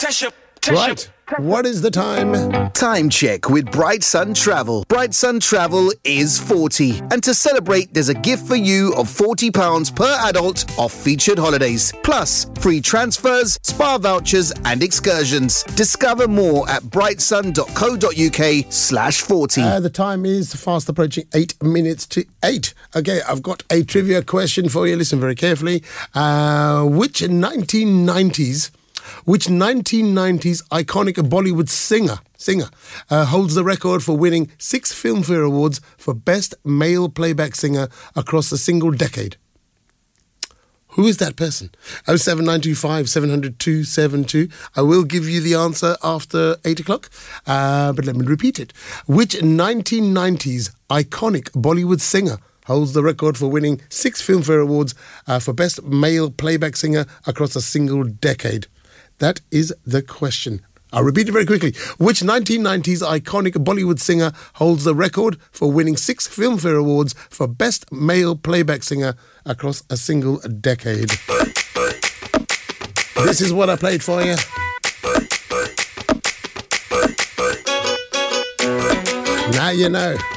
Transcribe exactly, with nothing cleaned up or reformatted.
Right. What is the time? Time check with Bright Sun Travel. Bright Sun Travel is forty. And to celebrate, there's a gift for you of forty pounds per adult off featured holidays. Plus, free transfers, spa vouchers and excursions. Discover more at brightsun.co.uk slash 40. Uh, the time is fast approaching eight minutes to eight. Okay, I've got a trivia question for you. Listen very carefully. Uh, which nineteen nineties... Which nineteen nineties iconic Bollywood singer singer uh, holds the record for winning six Filmfare Awards for Best Male Playback Singer across a single decade? Who is that person? oh seven nine two five, seven zero zero, two seven two. I will give you the answer after eight o'clock, uh, but let me repeat it. Which nineteen nineties iconic Bollywood singer holds the record for winning six Filmfare Awards uh, for Best Male Playback Singer across a single decade? That is the question. I'll repeat it very quickly. Which nineteen nineties iconic Bollywood singer holds the record for winning six Filmfare Awards for Best Male Playback Singer across a single decade? This is what I played for you. Now you know.